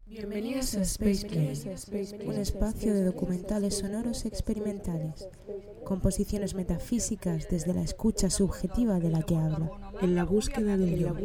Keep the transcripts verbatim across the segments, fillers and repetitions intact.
Bienvenidos a Spaceplay, un espacio de documentales sonoros experimentales, composiciones metafísicas desde la escucha subjetiva de la que habla, en la búsqueda del yo.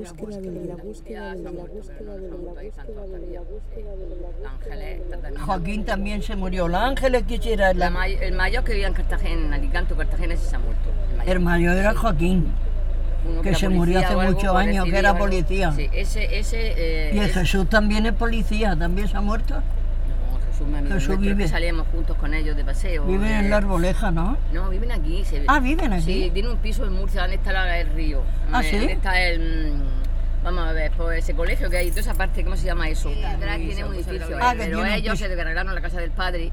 Joaquín también se murió. Los Ángeles quisiera... La... La may el mayor que vivía en Cartagena, en Alicante o Cartagena, sí se ha muerto. El mayor, el mayor era Joaquín, Uno que, que se era murió hace algo, muchos años, que era policía. Sí, ese... ese eh, Y el ese... Jesús también es policía, ¿también se ha muerto? No, Jesús, mi amigo Jesús nuestro, vive. que salíamos juntos con ellos de paseo. Viven eh... en La Arboleja, ¿no? No, viven aquí. Se... Ah, ¿viven aquí? Sí, tiene un piso en Murcia, donde está la, el río. ¿Ah, eh, sí? Donde está el... Vamos a ver, pues ese colegio que hay, toda esa parte, ¿cómo se llama eso? Sí, detrás tiene un edificio, ah, pero tiene ellos piso. se arreglaron la casa del padre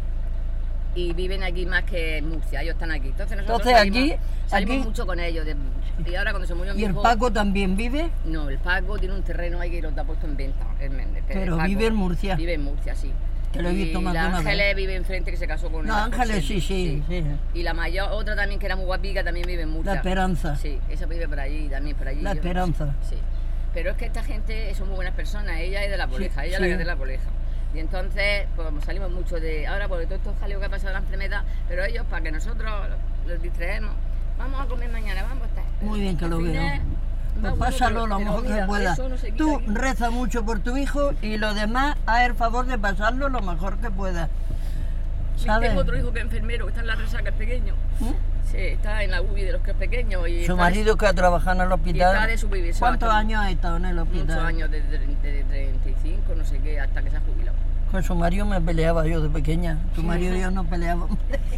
y viven aquí más que en Murcia, ellos están aquí. Entonces nosotros Entonces, salimos, aquí- salimos aquí- mucho con ellos. De, y ahora cuando se murió mi ¿Y el hijo... Paco también vive? No, el Paco tiene un terreno ahí que lo ha puesto en venta, el Méndez. Pero el Paco vive en Murcia. Vive en Murcia, sí. Que lo he visto y más de la una vez. Ángeles vive enfrente, que se casó con No, él, Ángeles con sí, él, sí, sí. Y la mayor, otra también que era muy guapica, también vive en Murcia. La Esperanza. Sí, esa vive por allí, también por allí. La yo- Esperanza. Sí. Pero es que esta gente son muy buenas personas, ella es de la Poleja, Sí, ella sí. es la que es de la Poleja. Y entonces, pues como salimos mucho de... Ahora, por todo estos jaleos que ha pasado la enfermedad, pero ellos, para que nosotros los distraemos, vamos a comer mañana, vamos a estar. Muy bien que lo Al veo. final, Pues va uno, pásalo pero- lo pero mejor que mira, pueda. eso no se quita Tú aquí. reza mucho por tu hijo y lo demás, haz el favor de pasarlo lo mejor que puedas. Sí, ¿Sabes? tengo otro hijo que es enfermero, que está en la resaca, es pequeño. ¿Mm? Sí, está en la U B I de los que es pequeño. Y Su está marido que ha trabajado en el y está hospital. de supervisor. ¿Cuántos Está- años ha estado en el hospital? Muchos años, desde de treinta y cinco, no sé qué, hasta que se ha jubilado. Con su marido me peleaba yo de pequeña. Tu marido y yo no peleábamos.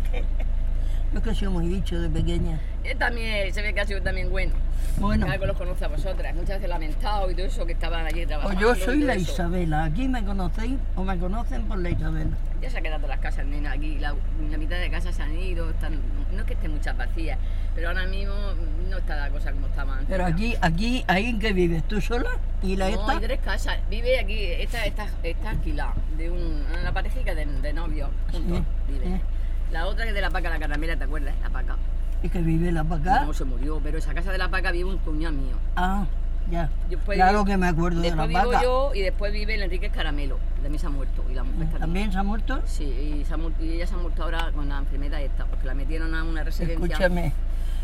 Yo es que he sido muy bicho de pequeña. Él también se ve que ha sido también bueno. Bueno, Algo los conoce a vosotras. Muchas veces lamentado y todo eso, que estaban allí o trabajando. yo y soy todo la eso. Isabela. Aquí me conocéis o me conocen por la Isabela. Ya se han quedado las casas, nena, aquí. La, la mitad de casas se han ido. Están, no es que estén muchas vacías, pero ahora mismo no está la cosa como estaba antes. Pero aquí, aquí, ahí en que vives, ¿tú sola? ¿Y la No, esta? hay tres casas. Vive aquí, esta está, está alquilada de un, una parejica de, de novios juntos. Sí, Vive. sí. La otra que es de la Paca, la Caramela, ¿te acuerdas? La Paca. ¿Y que vive la para acá? No, se murió, pero esa casa de la Paca vive un cuñado mío. Ah, ya. Después Claro vivo- que me acuerdo de la Después vivo vaca. yo y después vive el Enrique Caramelo, que también se ha muerto. Y la mujer está ¿También se ha muerto? Sí, y, se ha muerto- y ella se ha muerto ahora con la enfermedad esta, porque la metieron a una residencia. Escúchame,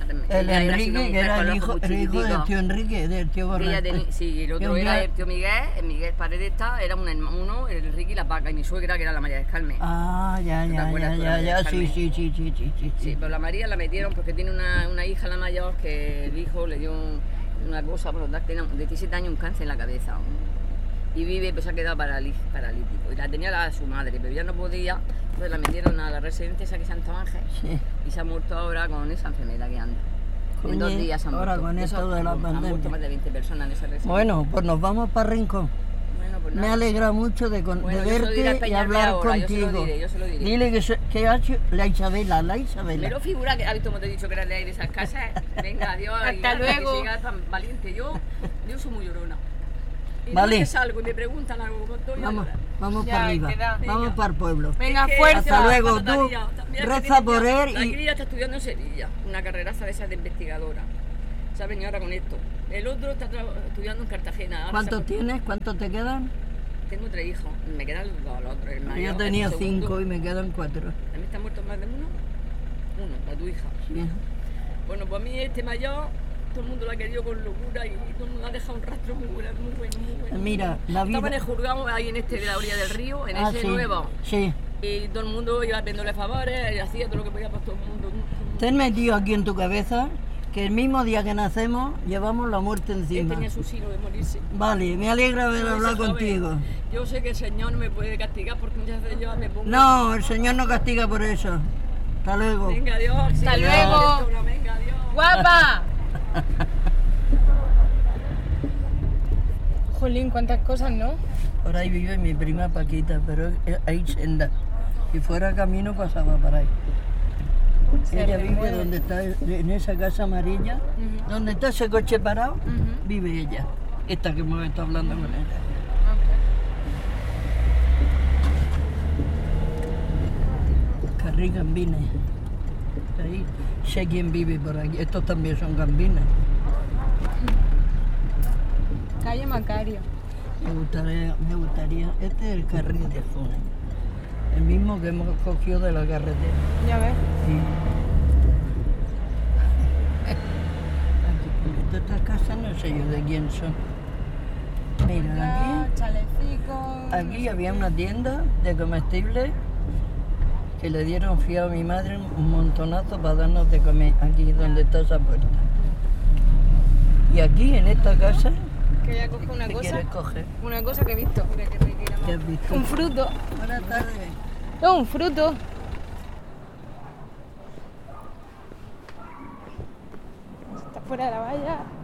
el Ella era así Enrique, una que mujer era con el los hijo, ojos el hijo del chiquititos. tío Enrique, del tío Que ella Borrell. tenía- sí, y el Que otro un era día- el tío Miguel, el Miguel Paredesta, era un herma- uno, el Enrique y la Paca, y mi suegra, que era la María del Carmen. Ah, ya, ¿Te ya, acuerdas ya, tú de ya, la ya, María sí, del sí, sí, sí, sí, sí, Sí, sí. pero la María la metieron porque tiene una, una hija, la mayor, que el hijo le dio un- una cosa, bueno, tiene diecisiete años, un cáncer en la cabeza. un- y vive, pues se ha quedado paralí- paralítico. Y la tenía la, su madre, pero ya no podía, entonces la metieron a la residencia esa que es Santo Ángel. Sí. Y se ha muerto ahora con esa enfermedad que anda. En Coñe, dos días se ha ahora muerto. con Eso, esto de la han muerto pandemia. más de veinte personas en esa residencia. Bueno, pues nos vamos para Rincón. Bueno, pues Me nada. alegra mucho de, con- Bueno, de yo se lo diré al verte y Peñalver hablar ahora, yo se lo contigo. diré, yo se lo diré. Dile que, se- que ha hecho la Isabela, la Me Isabela. lo figura que ha visto como te he dicho que era de ahí de esas casas. Venga, adiós. Hasta y nada, luego. Que siga tan valiente. Yo, yo soy muy llorona. Y Vale. yo que salgo y me preguntan algo como estoy Vamos, llorona. vamos Ya, para arriba, queda. vamos Venga. para el pueblo. Venga, Es que fuerza. Hasta luego, Cuando tú María, también que reza tiene por ya- él La y... cría está estudiando en Sevilla, una carreraza de esas de investigadora. Se ha venido ahora con esto. El otro está tra- estudiando en Cartagena. Ahora ¿Cuántos se ha- tienes? ¿Cuántos te quedan? Tengo tres hijos. Me quedan los dos, los otros. El mayor, Yo el tenía segundo. cinco y me quedan cuatro. ¿También está muerto más de uno? Uno, la tu hija. Bien. Bueno, pues a mí este mayor, todo el mundo lo ha querido con locura y todo el mundo ha dejado un rastro muy bueno, muy bueno, muy bueno. Mira, la vida... Estaba en el juzgado ahí en este de la orilla del río, en Ah, ese sí, nuevo. sí. Y todo el mundo iba pidiéndole favores y hacía todo lo que podía por todo el mundo. Ten metido aquí en tu cabeza que el mismo día que nacemos llevamos la muerte Él encima. tenía su sino de morirse. Vale, me alegra haber Ese hablado joven, contigo. Yo sé que el Señor no me puede castigar porque muchas veces yo me pongo... No, el Señor no castiga por eso. Hasta luego. Venga, adiós. Hasta sí, luego. adiós, venga, adiós. ¡Guapa! Jolín, cuántas cosas, ¿no? Por ahí vive mi prima Paquita, pero hay senda. Si fuera camino pasaba para ahí. Se Ella vive remueve. donde está, en esa casa amarilla, Ujú. donde está ese coche parado, Ujú. vive ella. Esta que me está hablando con ella. Carril Gambines. Ahí sé quién vive por aquí. Estos también son gambines. Calle Macario. Me gustaría, me gustaría, este es el carril de Funes, el mismo que hemos cogido de la carretera. Ya ves. Sí. Aquí, estas casas no sé yo de quién son. Mira, aquí, Chalecicos. aquí había una tienda de comestibles que le dieron fiado a mi madre un montonazo para darnos de comer, aquí donde está esa puerta. Y aquí en esta casa, Que voy a coger una ¿qué cosa. quieres coger? Una cosa que he visto. Mira qué rica. ¿Qué has visto? Un fruto. Buenas tardes. No, un fruto. Está fuera de la valla.